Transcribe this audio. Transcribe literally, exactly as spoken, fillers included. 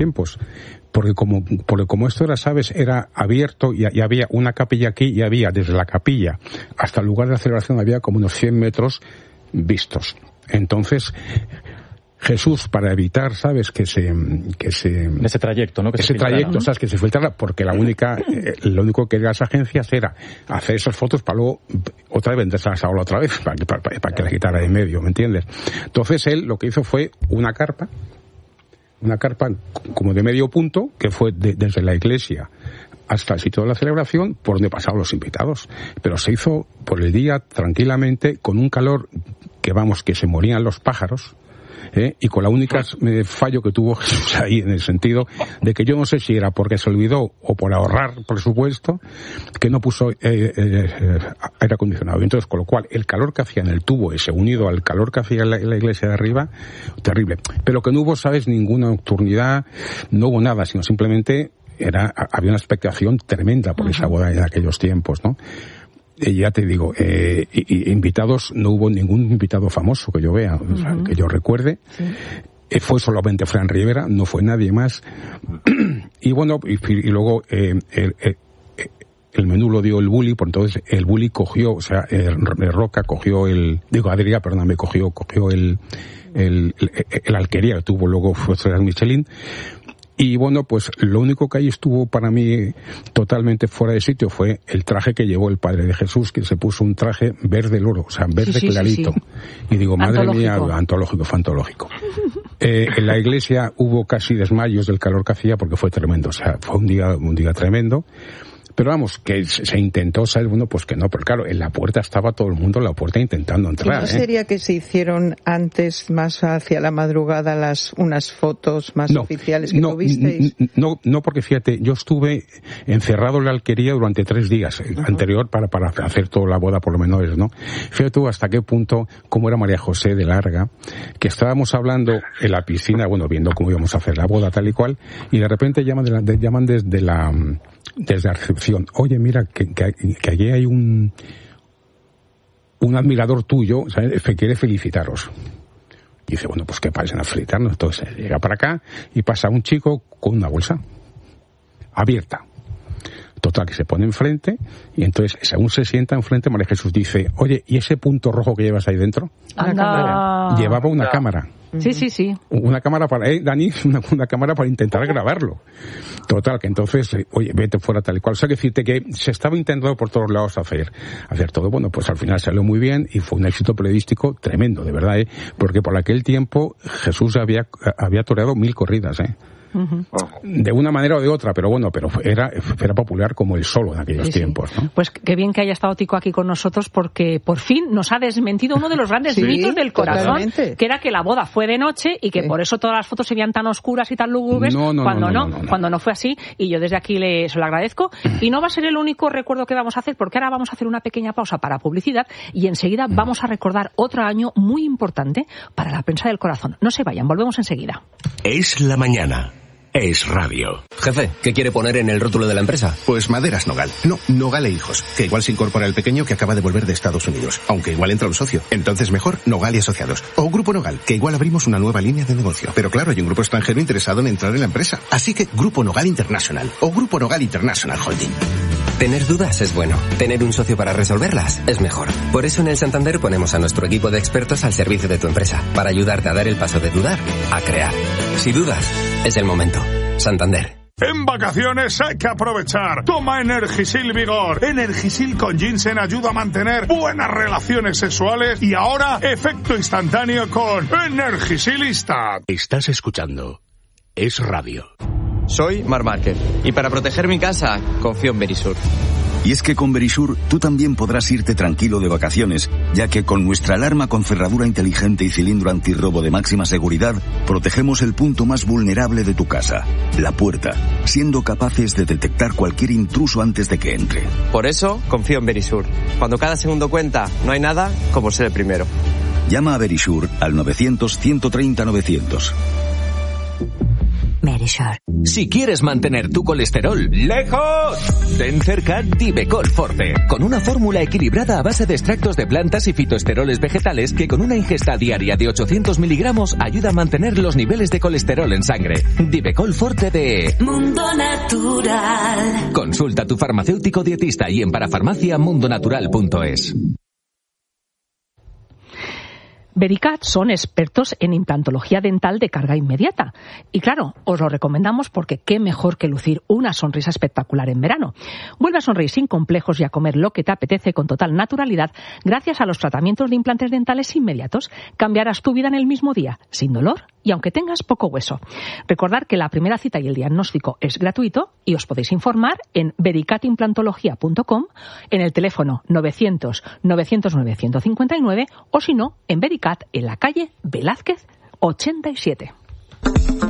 tiempos. Porque como, porque como esto era, sabes, era abierto y, y había una capilla aquí y había desde la capilla hasta el lugar de la celebración había como unos cien metros vistos. Entonces, Jesús, para evitar, sabes, que se, que se... Ese trayecto, ¿no? Que ese se trayecto, sabes, que se filtrara, porque la única, eh, lo único que las agencias era hacer esas fotos para luego, otra vez vendérselas a la otra vez, para, para, para que la quitara de medio, ¿me entiendes? Entonces él lo que hizo fue una carpa, una carpa como de medio punto, que fue de, desde la iglesia hasta el sitio de la celebración, por donde pasaban los invitados. Pero se hizo por el día, tranquilamente, con un calor que, vamos, que se morían los pájaros, ¿eh? Y con la única eh, fallo que tuvo Jesús ahí, en el sentido de que yo no sé si era porque se olvidó o por ahorrar presupuesto, que no puso eh, eh, eh, aire acondicionado. Entonces, con lo cual, el calor que hacía en el tubo ese, unido al calor que hacía en la, en la iglesia de arriba, terrible. Pero que no hubo, ¿sabes?, ninguna nocturnidad, no hubo nada, sino simplemente era, había una expectación tremenda por uh-huh. esa boda en aquellos tiempos, ¿no? Y ya te digo, eh, y, y invitados, no hubo ningún invitado famoso que yo vea, uh-huh. o sea, que yo recuerde. Sí. Eh, fue solamente Fran Rivera, no fue nadie más. Y bueno, y, y luego eh, el, el, el menú lo dio el Bulli, por entonces el Bulli cogió, o sea, el, el Roca cogió el, digo, Adrià, perdón, me cogió, cogió el, el, el, el Alquería, que tuvo luego fue Michelin. Y bueno, pues lo único que ahí estuvo para mí totalmente fuera de sitio fue el traje que llevó el Padre de Jesús, que se puso un traje verde loro, o sea, verde sí, sí, clarito. Sí, sí. Y digo, madre antológico. mía, antológico, fue antológico. Eh, en la iglesia hubo casi desmayos del calor que hacía porque fue tremendo, o sea, fue un día, un día tremendo. Pero vamos, que se intentó saber, bueno, pues que no, pero claro, en la puerta estaba todo el mundo en la puerta intentando entrar. ¿Y no sería ¿eh? que se hicieron antes, más hacia la madrugada, las unas fotos más no, oficiales que no, tuvisteis? No, no, porque fíjate, yo estuve encerrado en la Alquería durante tres días, uh-huh. anterior para, para hacer toda la boda por los menores, ¿no? Fíjate tú hasta qué punto, cómo era María José de larga, que estábamos hablando en la piscina, bueno, viendo cómo íbamos a hacer la boda tal y cual, y de repente llaman, de la, de, llaman desde la... desde la recepción, oye, mira, que, que, que allí hay un un admirador tuyo, ¿sabes?, que quiere felicitaros. Y dice, bueno, pues que pasen a felicitarnos. Entonces llega para acá y pasa un chico con una bolsa abierta. Total, que se pone enfrente y entonces, según se sienta enfrente, María Jesús dice, oye, ¿y ese punto rojo que llevas ahí dentro? Anda. Llevaba una Anda. cámara. Sí, sí, sí. Una cámara para, eh, Dani, una, una cámara para intentar grabarlo. Total, que entonces, oye, vete fuera tal y cual. O sea, que decirte que se estaba intentando por todos lados hacer, hacer todo. Bueno, pues al final salió muy bien y fue un éxito periodístico tremendo, de verdad, eh. Porque por aquel tiempo Jesús había, había toreado mil corridas, eh. Uh-huh. De una manera o de otra, pero bueno, pero era, era popular como el solo en aquellos sí, tiempos, ¿no? Pues qué bien que haya estado Tico aquí con nosotros, porque por fin nos ha desmentido uno de los grandes sí, mitos del corazón, totalmente. Que era que la boda fue de noche y que sí. por eso todas las fotos se veían tan oscuras y tan lúgubres, no, no, cuando no, no, no, no, no, cuando no fue así, y yo desde aquí le, se lo agradezco. Y no va a ser el único recuerdo que vamos a hacer, porque ahora vamos a hacer una pequeña pausa para publicidad y enseguida mm. vamos a recordar otro año muy importante para la prensa del corazón. No se vayan, volvemos enseguida. Es la mañana. Es radio. Jefe, ¿qué quiere poner en el rótulo de la empresa? Pues Maderas Nogal. No, Nogal e Hijos. Que igual se incorpora el pequeño que acaba de volver de Estados Unidos. Aunque igual entra un socio. Entonces mejor Nogal y Asociados. O Grupo Nogal, que igual abrimos una nueva línea de negocio. Pero claro, hay un grupo extranjero interesado en entrar en la empresa. Así que Grupo Nogal International. O Grupo Nogal International Holding. Tener dudas es bueno. Tener un socio para resolverlas es mejor. Por eso en el Santander ponemos a nuestro equipo de expertos al servicio de tu empresa. Para ayudarte a dar el paso de dudar a crear. Si dudas, es el momento. Santander. En vacaciones hay que aprovechar. Toma Energisil Vigor. Energisil con ginseng ayuda a mantener buenas relaciones sexuales y ahora efecto instantáneo con Energisilista. Estás escuchando Es Radio. Soy Mar Márquez y para proteger mi casa confío en Verisur. Y es que con Verisur tú también podrás irte tranquilo de vacaciones, ya que con nuestra alarma con cerradura inteligente y cilindro antirrobo de máxima seguridad, protegemos el punto más vulnerable de tu casa, la puerta, siendo capaces de detectar cualquier intruso antes de que entre. Por eso confío en Verisur. Cuando cada segundo cuenta, no hay nada como ser el primero. Llama a Verisur al novecientos, ciento treinta, novecientos. Verisure. Si quieres mantener tu colesterol lejos, ten cerca Divecol Forte, con una fórmula equilibrada a base de extractos de plantas y fitoesteroles vegetales que con una ingesta diaria de ochocientos miligramos ayuda a mantener los niveles de colesterol en sangre. Divecol Forte de Mundo Natural. Consulta a tu farmacéutico dietista y en parafarmacia mundonatural punto es. Vericat son expertos en implantología dental de carga inmediata. Y claro, os lo recomendamos porque qué mejor que lucir una sonrisa espectacular en verano. Vuelve a sonreír sin complejos y a comer lo que te apetece con total naturalidad gracias a los tratamientos de implantes dentales inmediatos. Cambiarás tu vida en el mismo día, sin dolor y aunque tengas poco hueso. Recordad que la primera cita y el diagnóstico es gratuito y os podéis informar en vericat implantología punto com, en el teléfono novecientos novecientos nueve ciento cincuenta y nueve o si no, en Vericat en la calle Velázquez ochenta y siete.